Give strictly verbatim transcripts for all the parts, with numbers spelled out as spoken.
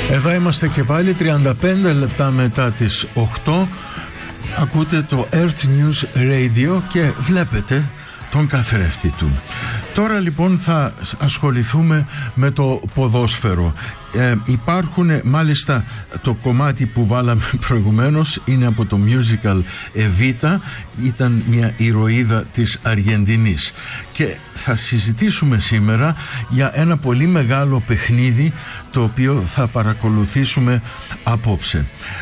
Εδώ είμαστε και πάλι τριάντα πέντε λεπτά μετά τις οκτώ. Ακούτε το Earth News Radio και βλέπετε τον καθρέφτη του. Τώρα λοιπόν θα ασχοληθούμε με το ποδόσφαιρο. Ε, υπάρχουν μάλιστα, το κομμάτι που βάλαμε προηγουμένως είναι από το musical Evita, ήταν μια ηρωίδα της Αργεντινής, και θα συζητήσουμε σήμερα για ένα πολύ μεγάλο παιχνίδι το οποίο θα παρακολουθήσουμε απόψε.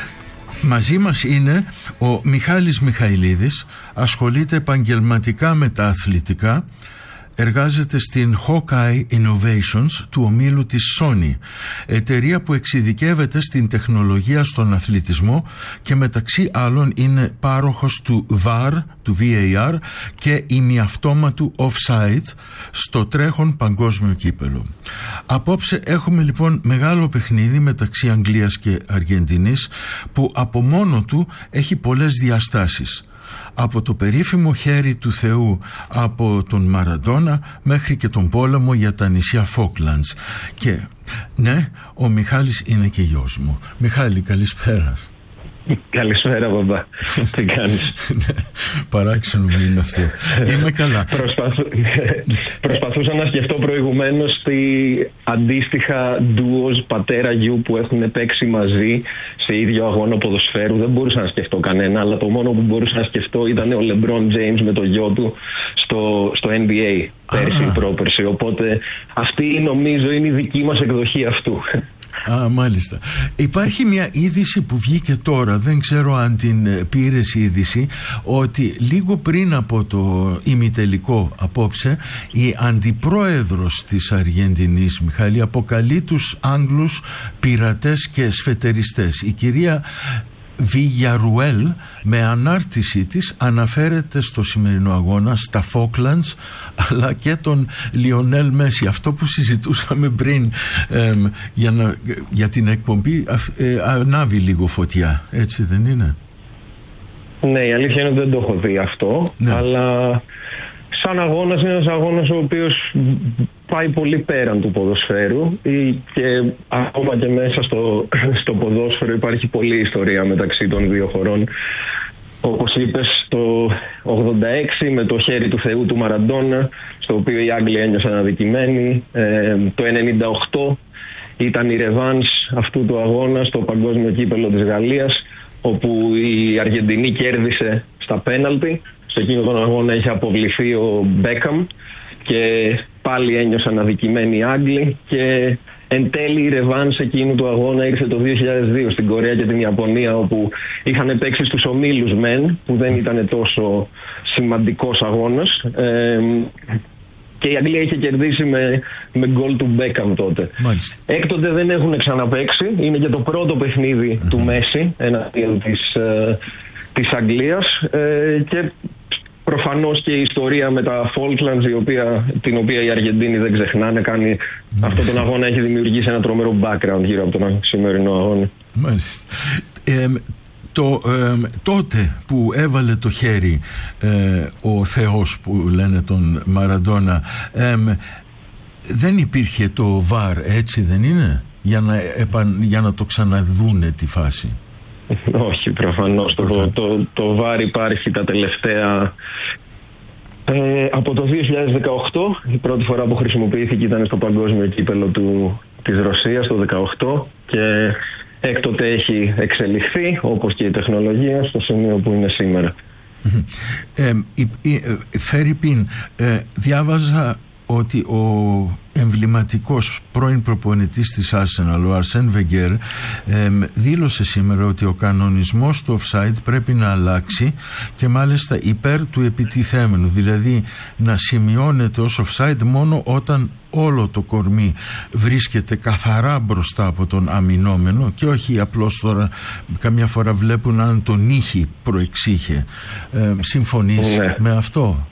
Μαζί μας είναι ο Μιχάλης Μιχαηλίδης, ασχολείται επαγγελματικά με τα αθλητικά, εργάζεται στην Hawkeye Innovations του ομίλου της Sony, εταιρεία που εξειδικεύεται στην τεχνολογία στον αθλητισμό και μεταξύ άλλων είναι πάροχος του βι έι αρ, του βι έι αρ και ημιαυτόματου offside στο τρέχον παγκόσμιο κύπελο. Απόψε έχουμε λοιπόν μεγάλο παιχνίδι μεταξύ Αγγλίας και Αργεντινής που από μόνο του έχει πολλές διαστάσεις. Από το περίφημο χέρι του Θεού από τον Μαραντόνα μέχρι και τον πόλεμο για τα νησιά Φόκλαντς. Και ναι, ο Μιχάλης είναι και γιος μου. Μιχάλη, καλησπέρα. Καλησπέρα, μπαμπά. Τι κάνεις? Παράξενο μου είναι αυτό. Είμαι καλά. Προσπαθού... Προσπαθούσα να σκεφτώ προηγουμένως τι αντίστοιχα ντουος πατέρα-γιου που έχουν παίξει μαζί σε ίδιο αγώνα ποδοσφαίρου. Δεν μπορούσα να σκεφτώ κανένα, αλλά το μόνο που μπορούσα να σκεφτώ ήταν ο LeBron James με το γιο του στο, στο N B A πέρσι, πρόπερσι. Οπότε αυτή νομίζω είναι η δική μας εκδοχή αυτού. Α, μάλιστα. Υπάρχει μια είδηση που βγήκε τώρα, δεν ξέρω αν την πήρες είδηση, ότι λίγο πριν από το ημιτελικό απόψε η αντιπρόεδρος της Αργεντινής, Μιχάλη, αποκαλεί τους Άγγλους πειρατές και σφετεριστές. Η κυρία Βιγιαρουέλ με ανάρτησή της αναφέρεται στο σημερινό αγώνα στα Falklands αλλά και τον Λιονέλ Μέση. Αυτό που συζητούσαμε πριν ε, για, να, για την εκπομπή ε, ανάβει λίγο φωτιά, έτσι δεν είναι? Ναι, η αλήθεια είναι ότι δεν το έχω δει αυτό, ναι. Αλλά σαν αγώνας είναι ένας αγώνας ο οποίος πάει πολύ πέραν του ποδοσφαίρου και ακόμα και μέσα στο, στο ποδόσφαιρο υπάρχει πολλή ιστορία μεταξύ των δύο χωρών. Όπως είπες, το ογδόντα έξι με το χέρι του Θεού του Μαραντόνα, στο οποίο οι Άγγλοι ένιωσαν αδικημένοι. Ε, το ενενήντα οκτώ ήταν η ρεβάνς αυτού του αγώνα στο παγκόσμιο κύπελο της Γαλλίας, όπου η Αργεντινή κέρδισε στα πέναλτι. Σε εκείνο τον αγώνα είχε αποβληθεί ο Μπέκαμ και πάλι ένιωσαν αδικημένοι οι Άγγλοι, και εν τέλει η ρεβάνς εκείνου του αγώνα ήρθε το δύο χιλιάδες δύο στην Κορέα και την Ιαπωνία, όπου είχαν παίξει στους ομίλους μεν, που δεν ήταν τόσο σημαντικός αγώνας, ε, και η Αγγλία είχε κερδίσει με, με γκολ του Μπέκαμ τότε. Μάλιστα. Έκτοτε δεν έχουν ξαναπαίξει, είναι και το πρώτο παιχνίδι uh-huh. του Μέση εναντίον της, ε, της Αγγλίας, ε, και προφανώς και η ιστορία με τα Falklands, η οποία, την οποία οι Αργεντίνοι δεν ξεχνάνε, κάνει αυτό τον αγώνα, έχει δημιουργήσει ένα τρομερό background γύρω από τον σημερινό αγώνα. Μάλιστα. Ε, το, ε, τότε που έβαλε το χέρι ε, ο Θεός που λένε τον Μαραντόνα, ε, δεν υπήρχε το βαρ, έτσι δεν είναι, για να, επαν, για να το ξαναδούνε τη φάση? Όχι, προφανώς. Το, το, το βαρ υπάρχει τα τελευταία... Ε, από το δύο χιλιάδες δεκαοκτώ, η πρώτη φορά που χρησιμοποιήθηκε ήταν στο παγκόσμιο κύπελο του, της Ρωσίας, το δεκαοκτώ, και έκτοτε έχει εξελιχθεί, όπως και η τεχνολογία, στο σημείο που είναι σήμερα. Ε, ε, Φερρυπίν, ε, διάβαζα ότι ο εμβληματικός πρώην προπονητής της Arsenal, ο Αρσέν Βενγκέρ, ε, δήλωσε σήμερα ότι ο κανονισμός του offside πρέπει να αλλάξει, και μάλιστα υπέρ του επιτιθέμενου, δηλαδή να σημειώνεται ως offside μόνο όταν όλο το κορμί βρίσκεται καθαρά μπροστά από τον αμυνόμενο, και όχι απλώς τώρα καμιά φορά βλέπουν αν τον ήχη προεξήχε. Ε, συμφωνείς ναι. με αυτό?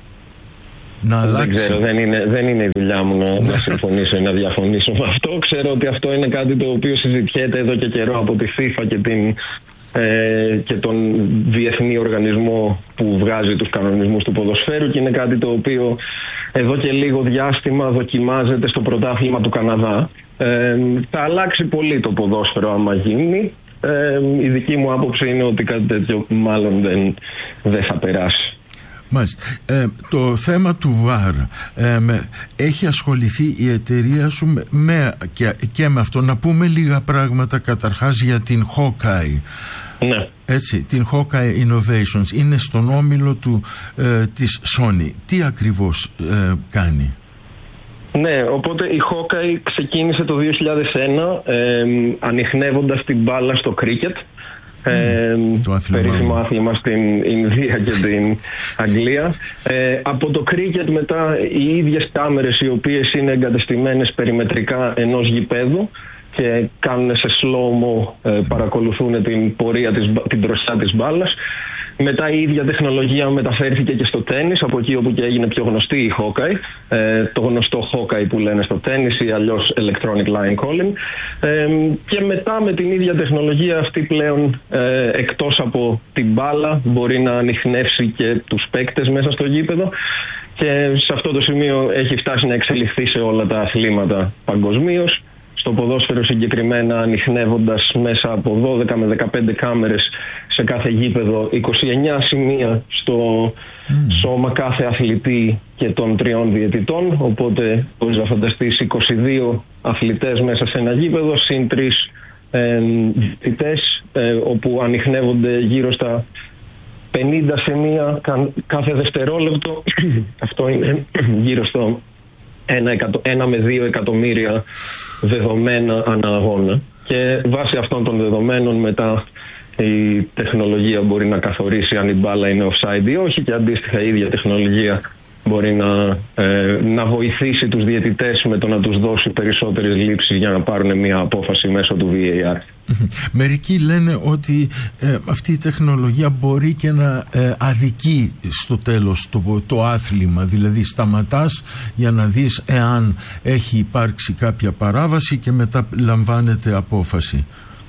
Να δεν ξέρω, δεν είναι, δεν είναι η δουλειά μου να, να συμφωνήσω ή να διαφωνήσω με αυτό. Ξέρω ότι αυτό είναι κάτι το οποίο συζητιέται εδώ και καιρό από τη FIFA και, την, ε, και τον διεθνή οργανισμό που βγάζει τους κανονισμούς του ποδοσφαίρου, και είναι κάτι το οποίο εδώ και λίγο διάστημα δοκιμάζεται στο πρωτάθλημα του Καναδά, Ε, θα αλλάξει πολύ το ποδόσφαιρο άμα γίνει. Ε, η δική μου άποψη είναι ότι κάτι τέτοιο μάλλον δεν, δεν θα περάσει. Μάλιστα. Ε, το θέμα του βαρ, ε, με, έχει ασχοληθεί η εταιρεία σου με, και, και με αυτό. Να πούμε λίγα πράγματα καταρχάς για την Hawkeye. Ναι. Έτσι, την Hawkeye Innovations είναι στον όμιλο του, ε, της Sony. Τι ακριβώς ε, κάνει? Ναι, οπότε η Hawkeye ξεκίνησε το δύο χιλιάδες ένα ε, ανιχνεύοντας την μπάλα στο κρίκετ. Mm, ε, το περίφημο άθλημα στην Ινδία και την Αγγλία. Ε, από το κρίκετ μετά οι ίδιες κάμερες οι οποίες είναι εγκατεστημένες περιμετρικά ενός γηπέδου και κάνουν σε slow-mo, ε, παρακολουθούν την πορεία της, την μπροστά της μπάλας. Μετά η ίδια τεχνολογία μεταφέρθηκε και στο τένις, από εκεί όπου και έγινε πιο γνωστή η Hawkeye, ε, το γνωστό Hawkeye που λένε στο τένις ή αλλιώς Electronic Line Calling. Ε, και μετά με την ίδια τεχνολογία αυτή πλέον ε, εκτός από την μπάλα μπορεί να ανιχνεύσει και τους παίκτες μέσα στο γήπεδο. Και σε αυτό το σημείο έχει φτάσει να εξελιχθεί σε όλα τα αθλήματα παγκοσμίως. Στο ποδόσφαιρο συγκεκριμένα ανιχνεύοντας μέσα από δώδεκα με δεκαπέντε κάμερες σε κάθε γήπεδο, είκοσι εννέα σημεία στο mm. σώμα κάθε αθλητή και των τριών διαιτητών. Οπότε μπορείς να φανταστείς είκοσι δύο αθλητές μέσα σε ένα γήπεδο συν τρεις ε, διαιτητές ε, όπου ανιχνεύονται γύρω στα πενήντα σημεία κάθε δευτερόλεπτο. Αυτό είναι γύρω στο Ένα, εκατο, ένα με δύο εκατομμύρια δεδομένα ανά αγώνα. Και βάσει αυτών των δεδομένων μετά η τεχνολογία μπορεί να καθορίσει αν η μπάλα είναι offside ή όχι, και αντίστοιχα η ίδια τεχνολογία μπορεί να, ε, να βοηθήσει τους διαιτητές με το να τους δώσει περισσότερες λήψεις για να πάρουν μια απόφαση μέσω του βι έι αρ. Μερικοί λένε ότι ε, αυτή η τεχνολογία μπορεί και να ε, αδικεί στο τέλος το, το άθλημα, δηλαδή σταματάς για να δεις εάν έχει υπάρξει κάποια παράβαση και μετά λαμβάνεται απόφαση.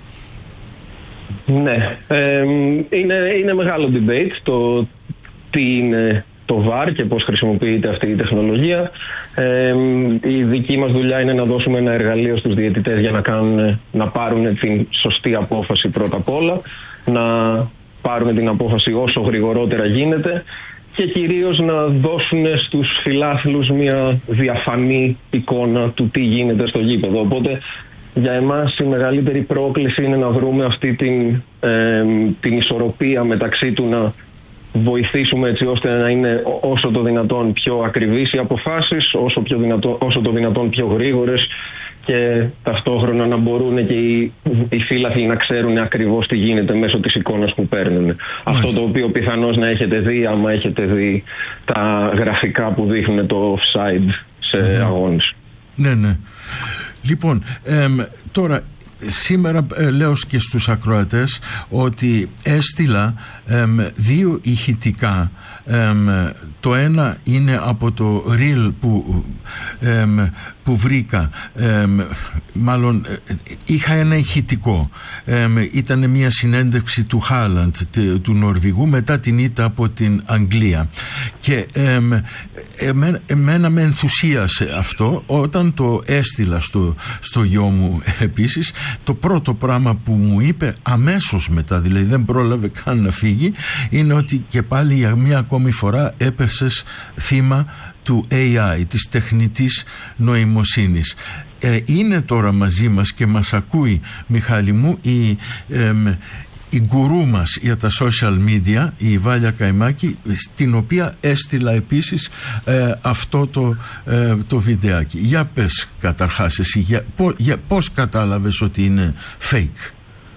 Ναι, ε, είναι, είναι μεγάλο debate το τι είναι το βαρ και πώς χρησιμοποιείται αυτή η τεχνολογία. Ε, η δική μας δουλειά είναι να δώσουμε ένα εργαλείο στους διαιτητές για να, κάνουν, να πάρουν την σωστή απόφαση πρώτα απ' όλα, να πάρουν την απόφαση όσο γρηγορότερα γίνεται και κυρίως να δώσουν στους φιλάθλους μια διαφανή εικόνα του τι γίνεται στο γήπεδο. Οπότε για εμάς η μεγαλύτερη πρόκληση είναι να βρούμε αυτή την, ε, την ισορροπία μεταξύ του να βοηθήσουμε έτσι ώστε να είναι όσο το δυνατόν πιο ακριβείς οι αποφάσεις, όσο, πιο δυνατό, όσο το δυνατόν πιο γρήγορες και ταυτόχρονα να μπορούν και οι, οι φίλαθλοι να ξέρουν ακριβώς τι γίνεται μέσω της εικόνας που παίρνουν. Αυτό το οποίο πιθανώς να έχετε δει άμα έχετε δει τα γραφικά που δείχνουν το offside σε mm. αγώνες. Ναι, ναι. Λοιπόν, ε, τώρα σήμερα ε, λέω και στους ακροατές ότι έστειλα ε, δύο ηχητικά. Ε, το ένα είναι από το reel που, ε, που βρήκα, ε, μάλλον ε, είχα ένα ηχητικό, ε, ήταν μια συνέντευξη του Χάλαντ, του Νορβηγού, μετά την ήττα από την Αγγλία, και ε, εμένα, εμένα με ενθουσίασε αυτό. Όταν το έστειλα στο, στο γιο μου επίσης, το πρώτο πράγμα που μου είπε αμέσως μετά, δηλαδή δεν πρόλαβε καν να φύγει, είναι ότι και πάλι για μια ακόμη φορά έπεσες θύμα του έι άι, της τεχνητής νοημοσύνης. Ε, είναι τώρα μαζί μας και μας ακούει, Μιχάλη μου, η, ε, η γκουρού μας για τα social media, η Βάλια Καϊμάκη, στην οποία έστειλα επίσης ε, αυτό το, ε, το βιντεάκι. Για πες καταρχάς εσύ, για, πό, για, πώς κατάλαβες ότι είναι fake?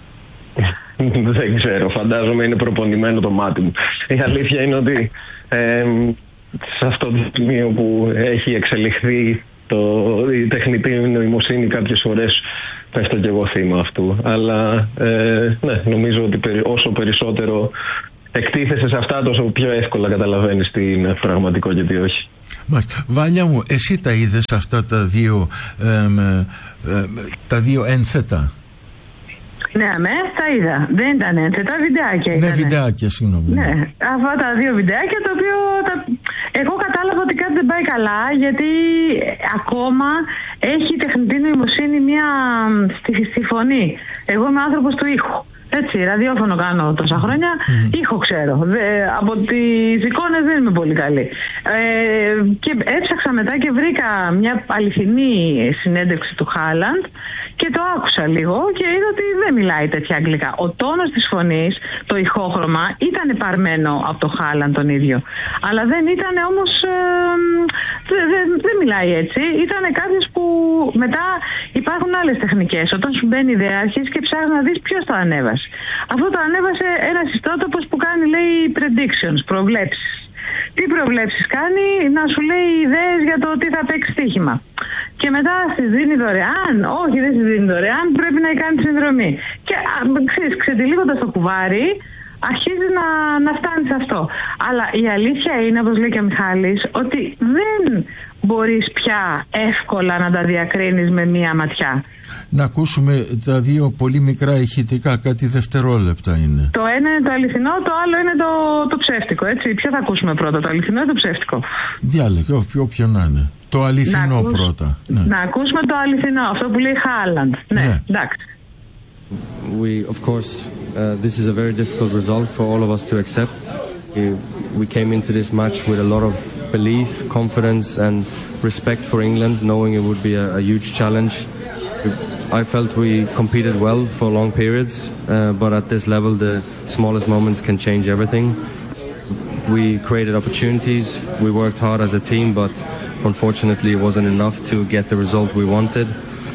Δεν ξέρω, φαντάζομαι είναι προπονημένο το μάτι μου. Η αλήθεια είναι ότι ε, σε αυτό το σημείο που έχει εξελιχθεί το, η τεχνητή νοημοσύνη, κάποιες φορές πέφτω και εγώ θύμα αυτού. Αλλά ε, ναι, νομίζω ότι όσο περισσότερο εκτίθεσαι σε αυτά, τόσο πιο εύκολα καταλαβαίνεις τι είναι πραγματικό και τι όχι. Μάλιστα. Βάλια μου, εσύ τα είδες αυτά τα δύο, ε, ε, τα δύο ένθετα? Ναι, αμέ, τα είδα. Δεν ήταν έτσι, τα βιντεάκια ήταν. Ναι, βιντεάκια, συγγνώμη. Ναι, αυτά τα δύο βιντεάκια, το οποίο τα... εγώ κατάλαβα ότι κάτι δεν πάει καλά, γιατί ακόμα έχει η τεχνητή νοημοσύνη μία στη, στη φωνή. Εγώ είμαι άνθρωπος του ήχου. Έτσι, ραδιόφωνο κάνω τόσα χρόνια, mm. ήχο ξέρω. Δε, από τις εικόνες δεν είμαι πολύ καλή. Ε, και έψαξα μετά και βρήκα μια αληθινή συνέντευξη του Χάλαντ και το άκουσα λίγο και είδα ότι δεν μιλάει τέτοια αγγλικά. Ο τόνος της φωνής, το ηχόχρωμα, ήταν παρμένο από το Χάλαντ τον ίδιο. Αλλά δεν ήταν όμως, ε, δεν δε, δε μιλάει έτσι. Ήταν κάποιος που μετά υπάρχουν άλλες τεχνικές. Όταν σου μπαίνει ιδέα, αρχίζεις και ψάχνεις να δεις ποιος το ανέβασε. Αυτό το ανέβασε ένας ιστότοπος που κάνει, λέει, predictions, προβλέψεις. Τι προβλέψεις κάνει? Να σου λέει ιδέες για το τι θα παίξει στοίχημα. Και μετά στις δίνει δωρεάν. Όχι, δεν στις δίνει δωρεάν, πρέπει να κάνει συνδρομή. Και ξέρεις, ξετυλίγοντας το κουβάρι, αρχίζει να, να φτάνει σε αυτό. Αλλά η αλήθεια είναι, όπως λέει και ο Μιχάλης, ότι δεν μπορείς πια εύκολα να τα διακρίνεις με μία ματιά. Να ακούσουμε τα δύο πολύ μικρά ηχητικά, κάτι δευτερόλεπτα είναι. Το ένα είναι το αληθινό, το άλλο είναι το, το ψεύτικο, έτσι. Ποιο θα ακούσουμε πρώτα, το αληθινό ή το ψεύτικο? Διάλεγε, όποιο να είναι. Το αληθινό να πρώτα. Ναι. Να ακούσουμε το αληθινό, αυτό που λέει Χάλαντ. Ναι, ναι, εντάξει. We, of course, uh, this is a very difficult result for all of us to accept. We, we came into this match with a lot of belief, confidence and respect for England, knowing it would be a, a huge challenge. I felt we competed well for long periods, uh, but at this level the smallest moments can change everything. We created opportunities, we worked hard as a team, but unfortunately it wasn't enough to get the result we wanted.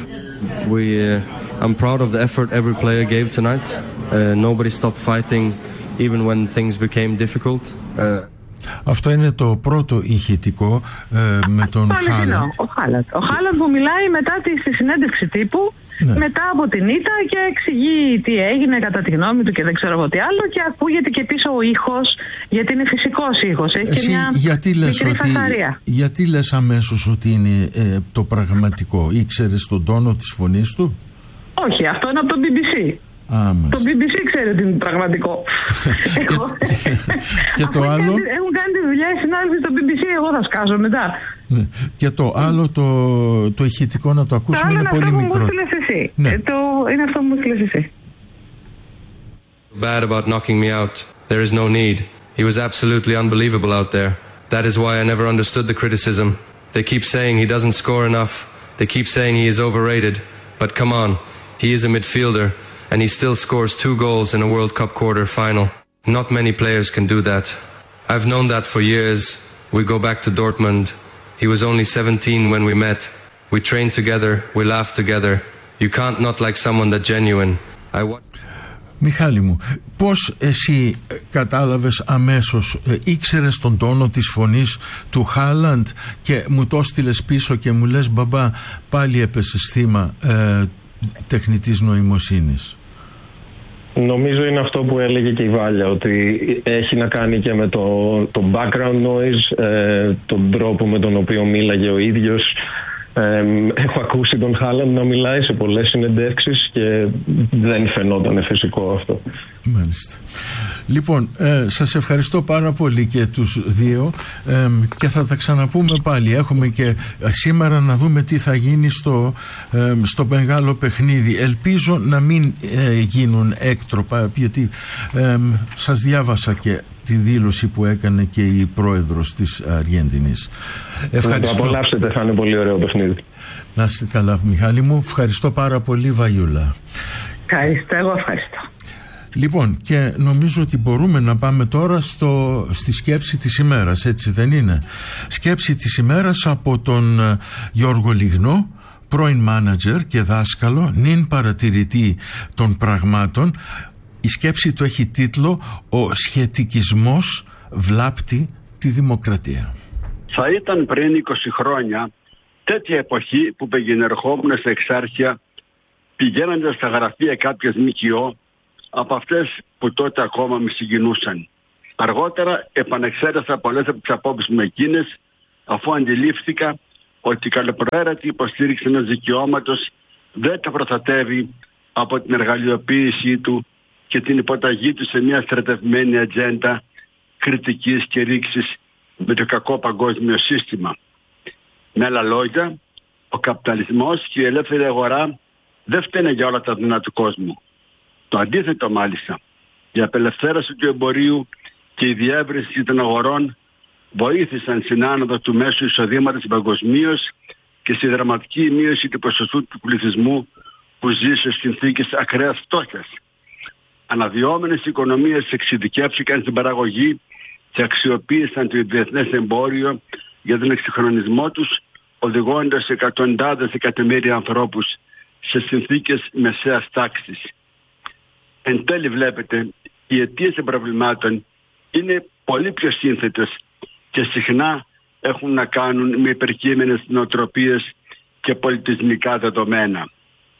We, uh, I'm proud of the effort every player gave tonight. Uh, nobody stopped fighting even when things became difficult. Uh, Αυτό είναι το πρώτο ηχητικό ε, με τον Χάλαντ. Ο Χάλαντ. Ο Χάλαντ που μιλάει μετά τη, στη συνέντευξη τύπου, ναι, μετά από την ήττα και εξηγεί τι έγινε κατά τη γνώμη του και δεν ξέρω εγώ τι άλλο, και ακούγεται και πίσω ο ήχος, γιατί είναι φυσικός ήχος. Έχει Εσύ, και μια γιατί λες μικρή ότι, φασαρία. γιατί λες αμέσως ότι είναι ε, το πραγματικό? Ήξερες τον τόνο της φωνής του? Όχι, αυτό είναι από το μπι μπι σι. Ah, το μπι μπι σι ξέρει ότι είναι πραγματικό. εγώ... και το άλλο... Έχουν κάνει τη δουλειά οι συνάδελφοι στο μπι μπι σι, εγώ θα σκάσω μετά. Ναι. Και το άλλο, το, το ηχητικό, να το ακούσουμε, είναι πολύ μικρό. Το άλλο είναι αυτό που μου στείλες εσύ. Ναι. Το... Είναι αυτό που μου στείλες εσύ. Bad about knocking me out. There is no need. He was absolutely unbelievable out there. That is why I never understood the criticism. They keep saying he doesn't score enough. They keep saying he is overrated. But come on, he is a midfielder. And he still scores two goals in a World Cup quarter final. Not many players can do that. I've known that for years. We go back to Dortmund. He was only seventeen when we met. We trained together. We laughed together. You can't not like someone that genuine. I watched... Μιχάλη μου, πώς εσύ κατάλαβες αμέσως, ε, ήξερες τον τόνο της φωνής του Χάλαντ και μου το στείλες πίσω και μου λες, μπαμπά, πάλι έπεσες θύμα ε, τεχνητής νοημοσύνης? Νομίζω είναι αυτό που έλεγε και η Βάλια, ότι έχει να κάνει και με το, το background noise, ε, τον τρόπο με τον οποίο μίλαγε ο ίδιος. Ε, έχω ακούσει τον Χάλαντ να μιλάει σε πολλές συνεντεύξεις και δεν φαινόταν φυσικό αυτό. Μάλιστα. Λοιπόν, ε, σας ευχαριστώ πάρα πολύ και τους δύο, ε, και θα τα ξαναπούμε πάλι. Έχουμε και σήμερα να δούμε τι θα γίνει στο, ε, στο μεγάλο παιχνίδι. Ελπίζω να μην ε, γίνουν έκτροπα, γιατί ε, σας διάβασα και τη δήλωση που έκανε και η πρόεδρος της Αργέντινης. Ευχαριστώ. Να το απολαύσετε, θα είναι πολύ ωραίο παιχνίδι. Να είστε καλά, Μιχάλη μου. Ευχαριστώ πάρα πολύ, Βαγιούλα. Ευχαριστώ, εγώ ευχαριστώ. Λοιπόν, και νομίζω ότι μπορούμε να πάμε τώρα στο, στη σκέψη της ημέρας, έτσι δεν είναι? Σκέψη της ημέρας από τον Γιώργο Λιγνό, πρώην μάνατζερ και δάσκαλο, νυν παρατηρητή των πραγμάτων. Η σκέψη του έχει τίτλο «Ο σχετικισμός βλάπτει τη δημοκρατία». Θα ήταν πριν είκοσι χρόνια τέτοια εποχή που πηγαινερχόμουν στα εξάρχεια, πηγαίνοντας στα γραφεία κάποιες ΜΚΟ, από αυτές που τότε ακόμα με συγκινούσαν. Αργότερα επανεξέτασα πολλές από τις απόψεις μου εκείνες, αφού αντιλήφθηκα ότι η καλοπροαίρετη υποστήριξη ενός δικαιώματος δεν τα προστατεύει από την εργαλειοποίησή του και την υποταγή του σε μια στρατευμένη ατζέντα κριτικής και ρήξης με το κακό παγκόσμιο σύστημα. Με άλλα λόγια, ο καπιταλισμός και η ελεύθερη αγορά δεν φταίνε για όλα τα δεινά του κόσμου. Το αντίθετο μάλιστα, η απελευθέρωση του εμπορίου και η διεύρυνση των αγορών βοήθησαν στην άνοδο του μέσου εισοδήματος παγκοσμίως και στη δραματική μείωση του ποσοστού του πληθυσμού που ζει σε συνθήκες ακραίας φτώχειας. Αναδυόμενες οικονομίες εξειδικεύτηκαν στην παραγωγή και αξιοποίησαν το διεθνές εμπόριο για τον εξυγχρονισμό τους, οδηγώντας εκατοντάδες εκατομμύρια ανθρώπους σε συνθήκες μεσαίας τάξης. Εν τέλει βλέπετε, οι αιτίες των προβλημάτων είναι πολύ πιο σύνθετες και συχνά έχουν να κάνουν με υπερκείμενες νοοτροπίες και πολιτισμικά δεδομένα.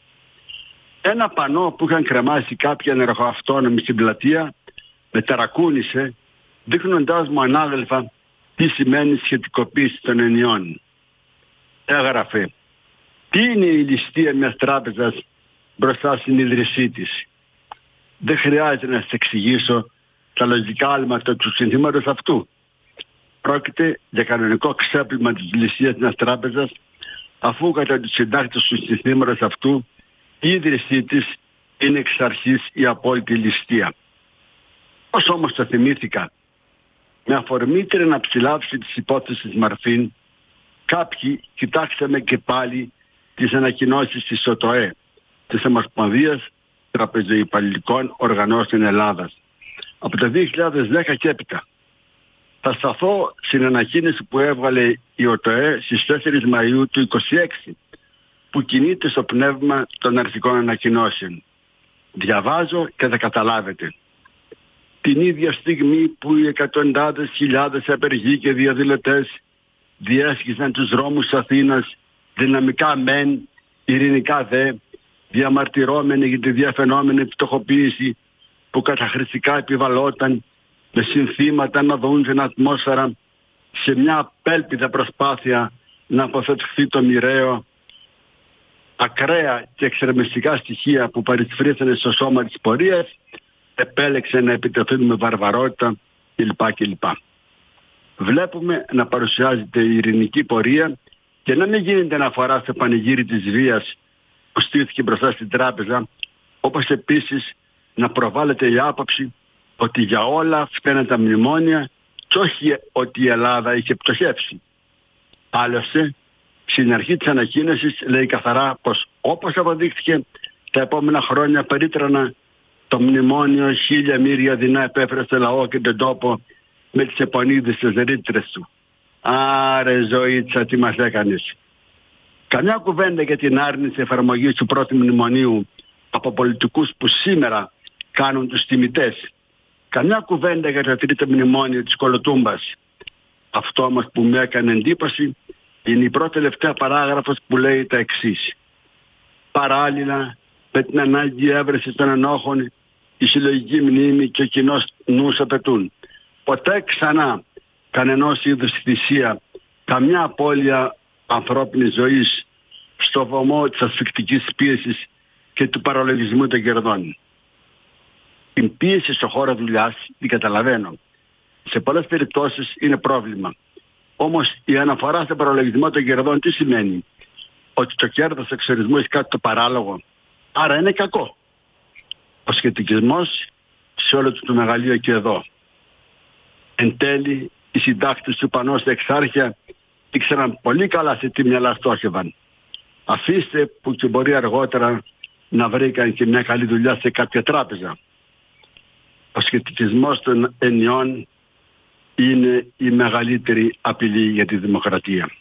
Ένα πανό που είχαν κρεμάσει κάποιοι ενεργοαυτόνομοι στην πλατεία με ταρακούνησε, δείχνοντάς μου ανάδελφα τι σημαίνει σχετικοποίηση των ενιών. Έγραφε: τι είναι η ληστεία μιας τράπεζας μπροστά στην ίδρυσή της? Δεν χρειάζεται να σας εξηγήσω τα λογικά άλματα του συνθήματος αυτού. Πρόκειται για κανονικό ξέπλυμα της ληστείας μιας τράπεζας, αφού κατά τους συντάκτες του συνθήματος αυτού η ίδρυσή της είναι εξ αρχής η απόλυτη ληστεία. Πώς όμως το θυμήθηκα? Με αφορμή την αναψηλάφιση της υπόθεσης Μαρφίν, κάποιοι κοιτάξαμε και πάλι τις ανακοινώσεις της ΟΤΟΕ, της Ομοσπονδίας Τραπεζοϊπαλληλικών Οργανώσεων Ελλάδας, από το δύο χιλιάδες δέκα και έπειτα. Θα σταθώ στην ανακοίνωση που έβγαλε η ΟΤΟΕ στις τέσσερις Μαΐου του είκοσι έξι, που κινείται στο πνεύμα των αρχικών ανακοινώσεων. Διαβάζω και θα καταλάβετε. Την ίδια στιγμή που οι εκατοντάδες χιλιάδες απεργοί και διαδηλωτές διέσχισαν τους δρόμους της Αθήνας, δυναμικά μεν, ειρηνικά δε, διαμαρτυρώμενοι για τη διαφαινόμενη φτωχοποίηση που καταχρηστικά επιβαλόταν με συνθήματα να δουν την ατμόσφαιρα, σε μια απέλπιδα προσπάθεια να αποφευχθεί το μοιραίο, ακραία και εξερμιστικά στοιχεία που παρισφρήθηκαν στο σώμα της πορείας, επέλεξε να επιτεθούν με βαρβαρότητα κλπ. κλπ. Βλέπουμε να παρουσιάζεται η ειρηνική πορεία και να μην γίνεται αναφορά στο πανηγύρι της βίας που στήθηκε μπροστά στην τράπεζα, όπως επίσης να προβάλλεται η άποψη ότι για όλα φταίνε τα μνημόνια και όχι ότι η Ελλάδα είχε πτωχεύσει. Άλλωστε, στην αρχή της ανακοίνωσης λέει καθαρά πως, όπως αποδείχθηκε, τα επόμενα χρόνια περίτρανα το μνημόνιο χίλια μοίρια δεινά επέφερε στο λαό και τον τόπο με τις επονίδες της ρήτρες του. Άρε ζωήτσα, τι μας έκανες. Καμιά κουβέντα για την άρνηση εφαρμογής του πρώτου μνημονίου από πολιτικούς που σήμερα κάνουν τους τιμητές. Καμιά κουβέντα για το τρίτο μνημόνιο της Κολοτούμπας. Αυτό όμως που με έκανε εντύπωση είναι η πρώτη τελευταία παράγραφος που λέει τα εξής. Παράλληλα με την ανάγκη έβρεσης των ενόχων, η συλλογική μνήμη και ο κοινός νους απαιτούν. Ποτέ ξανά κανενός είδους θυσία, καμιά απώλεια ανθρώπινης ζωής στο βωμό της ασφυκτικής πίεσης και του παραλογισμού των κερδών. Την πίεση στο χώρο δουλειάς την καταλαβαίνω. Σε πολλές περιπτώσεις είναι πρόβλημα. Όμως η αναφορά στον παραλογισμό των κερδών τι σημαίνει? Ότι το κέρδος του εξορισμού έχει κάτι το παράλογο. Άρα είναι κακό. Ο σχετικισμός σε όλο το μεγαλείο και εδώ. Εν τέλει, οι συντάκτες του πανώ στα εξάρχεια ήξεραν πολύ καλά σε τι μυαλά στόχευαν. Αφήστε που και μπορεί αργότερα να βρήκαν και μια καλή δουλειά σε κάποια τράπεζα. Ο σχετικισμός των ενιών είναι η μεγαλύτερη απειλή για τη δημοκρατία.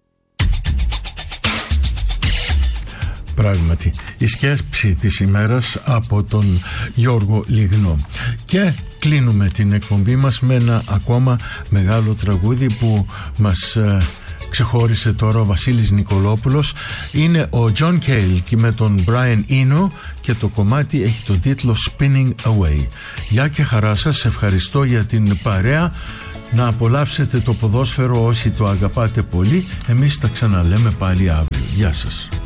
Πράγματι, η σκέψη της ημέρας από τον Γιώργο Λιγνό. Και κλείνουμε την εκπομπή μας με ένα ακόμα μεγάλο τραγούδι που μας ε, ξεχώρισε τώρα ο Βασίλης Νικολόπουλος. Είναι ο John Cale και με τον Brian Eno και το κομμάτι έχει τον τίτλο Spinning Away. Γεια και χαρά σας, ευχαριστώ για την παρέα. Να απολαύσετε το ποδόσφαιρο όσοι το αγαπάτε πολύ. Εμείς τα ξαναλέμε πάλι αύριο. Γεια σας.